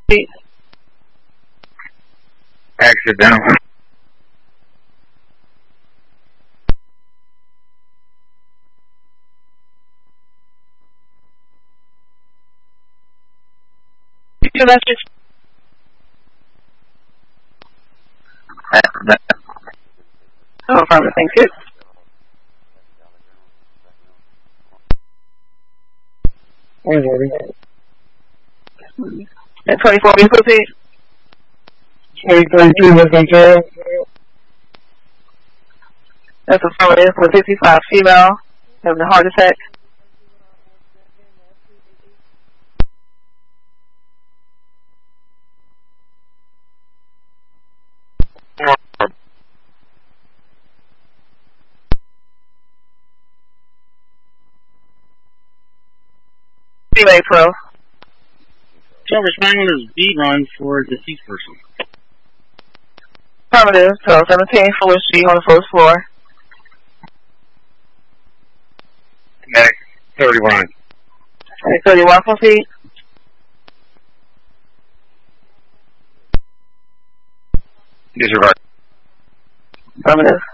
feet. Accidental. Your message. Oh, affirmative. Thank you. And 24 vehicle seat. 2032 West Ontario. That's affirmative for 55 female having a heart attack. Female pro. Travis Mangle is B-run for deceased person. Affirmative. So 17 Fuller Street on the first floor. Medic 31. 31 feet. Disregard. Affirmative.